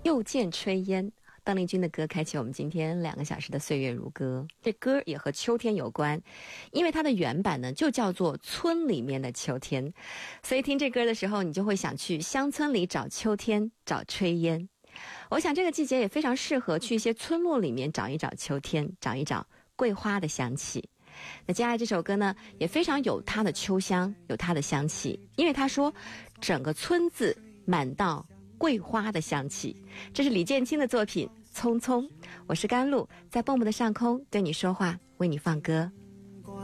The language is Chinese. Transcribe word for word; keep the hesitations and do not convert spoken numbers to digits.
又见炊烟，邓丽君的歌开启我们今天两个小时的岁月如歌。这歌也和秋天有关，因为它的原版呢就叫做村里面的秋天，所以听这歌的时候你就会想去乡村里找秋天，找炊烟。我想这个季节也非常适合去一些村落里面找一找秋天，找一找桂花的香气。那接下来这首歌呢也非常有它的秋香，有它的香气，因为他说整个村子满到桂花的香气。这是李建清的作品《匆匆》，我是甘露，在蹦蹦的上空对你说话，为你放歌。